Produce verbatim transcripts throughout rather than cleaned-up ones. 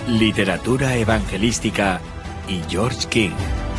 literatura evangelística y George King.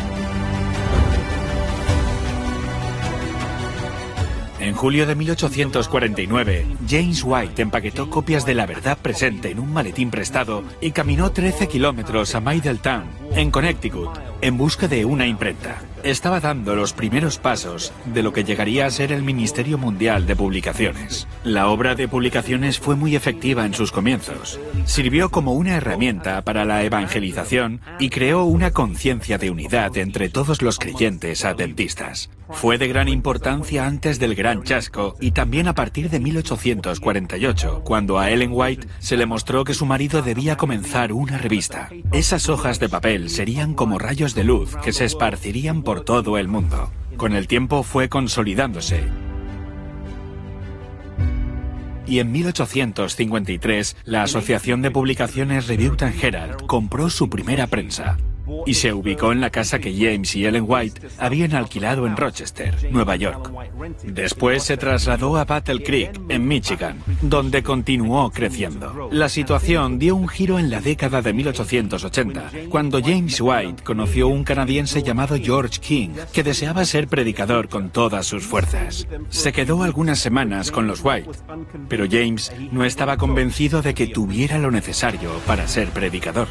En julio de mil ochocientos cuarenta y nueve, James White empaquetó copias de La Verdad Presente en un maletín prestado y caminó trece kilómetros a Middletown, en Connecticut, en busca de una imprenta. Estaba dando los primeros pasos de lo que llegaría a ser el Ministerio Mundial de Publicaciones. La obra de publicaciones fue muy efectiva en sus comienzos. Sirvió como una herramienta para la evangelización y creó una conciencia de unidad entre todos los creyentes adventistas. Fue de gran importancia antes del Gran Chasco y también a partir de mil ochocientos cuarenta y ocho, cuando a Ellen White se le mostró que su marido debía comenzar una revista. Esas hojas de papel serían como rayos de luz que se esparcirían por todo el mundo. Con el tiempo fue consolidándose. Y en mil ochocientos cincuenta y tres, la Asociación de Publicaciones Review and Herald compró su primera prensa y se ubicó en la casa que James y Ellen White habían alquilado en Rochester, Nueva York. Después se trasladó a Battle Creek, en Michigan, donde continuó creciendo. La situación dio un giro en la década de mil ochocientos ochenta, cuando James White conoció a un canadiense llamado George King, que deseaba ser predicador con todas sus fuerzas. Se quedó algunas semanas con los White, pero James no estaba convencido de que tuviera lo necesario para ser predicador.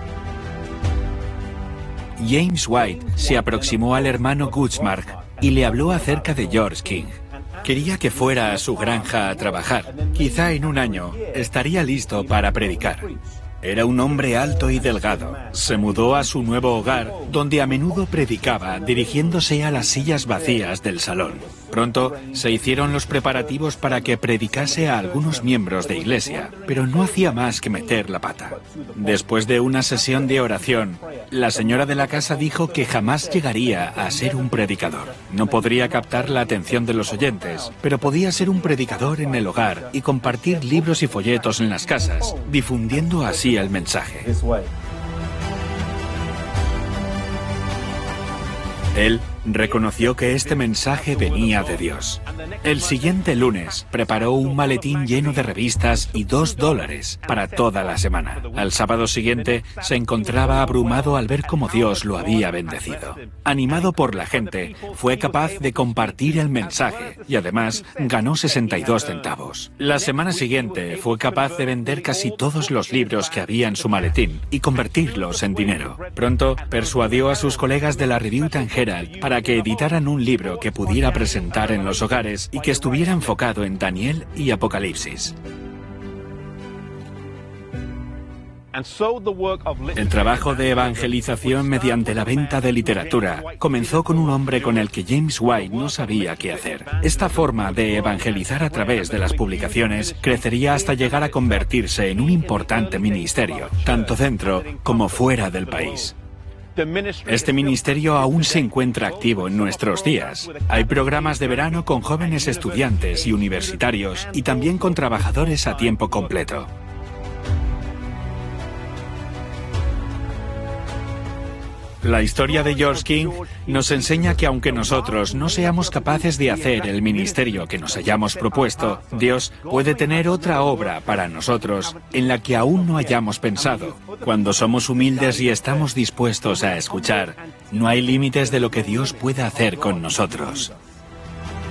James White se aproximó al hermano Gutzmark y le habló acerca de George King. Quería que fuera a su granja a trabajar. Quizá en un año estaría listo para predicar. Era un hombre alto y delgado. Se mudó a su nuevo hogar, donde a menudo predicaba, dirigiéndose a las sillas vacías del salón. Pronto se hicieron los preparativos para que predicase a algunos miembros de iglesia, pero no hacía más que meter la pata. Después de una sesión de oración, la señora de la casa dijo que jamás llegaría a ser un predicador. No podría captar la atención de los oyentes, pero podía ser un predicador en el hogar y compartir libros y folletos en las casas, difundiendo así el mensaje. Él reconoció que este mensaje venía de Dios. El siguiente lunes preparó un maletín lleno de revistas y dos dólares para toda la semana. Al sábado siguiente se encontraba abrumado al ver cómo Dios lo había bendecido. Animado por la gente, fue capaz de compartir el mensaje y además ganó sesenta y dos centavos. La semana siguiente fue capaz de vender casi todos los libros que había en su maletín y convertirlos en dinero. Pronto persuadió a sus colegas de la Review and Herald para que editaran un libro que pudiera presentar en los hogares y que estuviera enfocado en Daniel y Apocalipsis. El trabajo de evangelización mediante la venta de literatura comenzó con un hombre con el que James White no sabía qué hacer. Esta forma de evangelizar a través de las publicaciones crecería hasta llegar a convertirse en un importante ministerio, tanto dentro como fuera del país. Este ministerio aún se encuentra activo en nuestros días. Hay programas de verano con jóvenes estudiantes y universitarios y también con trabajadores a tiempo completo. La historia de George King nos enseña que aunque nosotros no seamos capaces de hacer el ministerio que nos hayamos propuesto, Dios puede tener otra obra para nosotros en la que aún no hayamos pensado. Cuando somos humildes y estamos dispuestos a escuchar, no hay límites de lo que Dios pueda hacer con nosotros.